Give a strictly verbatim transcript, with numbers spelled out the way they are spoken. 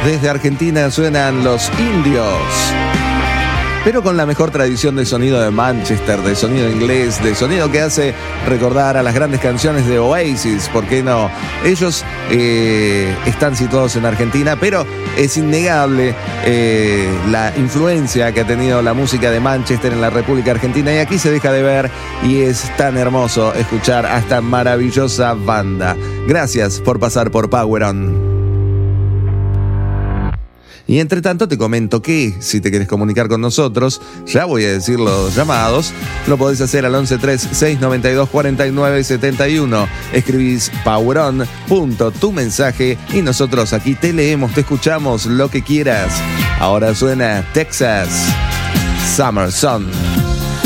Desde Argentina suenan Los Indios, pero con la mejor tradición de sonido de Manchester, de sonido inglés, de sonido que hace recordar a las grandes canciones de Oasis. ¿Por qué no? Ellos eh, están situados en Argentina, pero es innegable eh, la influencia que ha tenido la música de Manchester en la República Argentina, y aquí se deja de ver, y es tan hermoso escuchar a esta maravillosa banda. Gracias por pasar por Power On. Y entre tanto te comento que si te querés comunicar con nosotros, ya voy a decir los llamados, lo podés hacer al once tres seis noventa y dos cuarenta y nueve setenta y uno. Escribís poweron punto tu mensaje y nosotros aquí te leemos, te escuchamos, lo que quieras. Ahora suena Texas Summer Sun.